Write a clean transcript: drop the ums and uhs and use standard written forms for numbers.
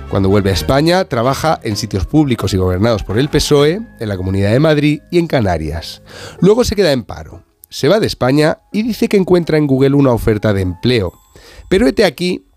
Cuando vuelve a España, trabaja en sitios públicos y gobernados por el PSOE, en la Comunidad de Madrid y en Canarias. Luego se queda en paro. Se va de España y dice que encuentra en Google una oferta de empleo. Pero hete aquí